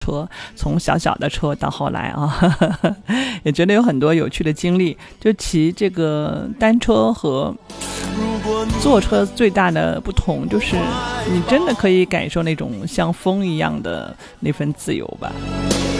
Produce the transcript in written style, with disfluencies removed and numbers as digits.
车，从小小的车到后来啊也觉得有很多有趣的经历。就骑这个单车和坐车最大的不同就是你真的可以感受那种像风一样的那份自由吧。